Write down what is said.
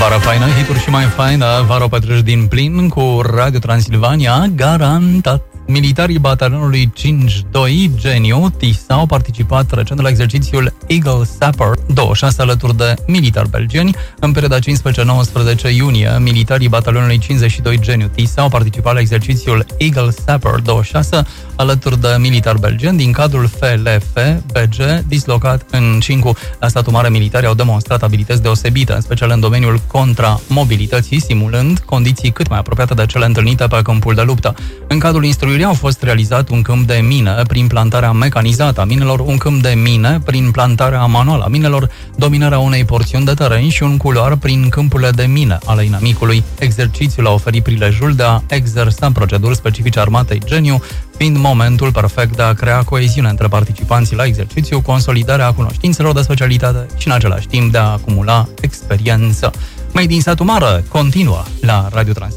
Vara faină, hituri și mai faină, vara o petreci din plin cu Radio Transilvania, garantat. Militarii batalionului 5-2 Geniu Tisa au participat recent la exercițiul Eagle Sapper 26 alături de militari belgieni. În perioada 15-19 iunie, militarii batalionului 52 Geniu Tisa au participat la exercițiul Eagle Sapper 26 alături de militari belgeni din cadrul FLF-BG dislocat în Cincu. La statul mare, militarii au demonstrat abilități deosebite, în special în domeniul contramobilității, simulând condiții cât mai apropiate de cele întâlnite pe câmpul de luptă. În cadrul instruirii au fost realizat un câmp de mine prin plantarea mecanizată a minelor, un câmp de mine prin plantarea manuală a minelor, dominarea unei porțiuni de teren și un culoar prin câmpurile de mine ale inamicului. Exercițiul a oferit prilejul de a exersa proceduri specifice armatei Geniu, fiind momentul perfect de a crea coeziune între participanții la exercițiu, consolidarea cunoștințelor de specialitate și în același timp de a acumula experiență. Mai din satul mare continuă la Radio Trans.